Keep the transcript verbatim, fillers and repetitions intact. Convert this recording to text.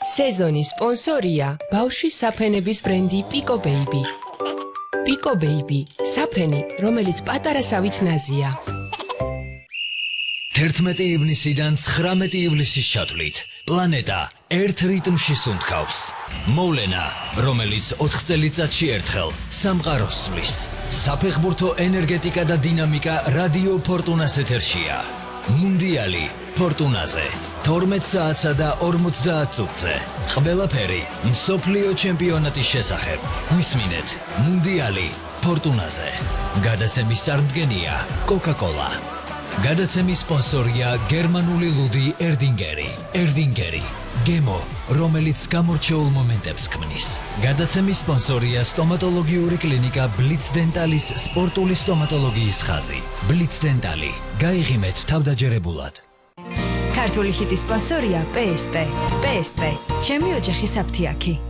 სეზონის სპონსორია ბავშვის საფენების ბრენდი Pico Baby. Pico Baby, საფენი, რომელიც პატარასავით ნაზია. თერთმეტი ივნისიდან ცხრამეტი ივლისის ჩათვლით პლანეტა ერთ რიტმში სუნთქავს. მოვლენა, რომელიც ოთხ წელიწადში ერთხელ სამყაროს სვლის. საფეხბურთო ენერგეტიკა და დინამიკა რადიო ფორტუნას ეთერშია. მუნდიალი ფორტუნაზე თორმეტ საათსა და ორმოცდაათ წუთზე. ყველაფერი მსოფლიო ჩემპიონატის შესახებ. გვისმინეთ მუნდიალი ფორტუნაზე. გადაცემის წარმდგენია Coca-Cola. გადაცემის სპონსორია გერმანული ლუდი ერდინგერი. ერდინგერი, გემო, რომელიც გამორჩეულ მომენტებს ქმნის. გადაცემის სპონსორია სტომატოლოგიური კლინიკა Blitz Dental-ის სპორტული სტომატოლოგიის ხაზი. Blitz Dental-ი, გაიღიმეთ თავდაჯერებულად. ქართული ჰიტის სპონსორია პე ეს პე. პე ეს პე, ჩემი ოჯახის აფთიაქი.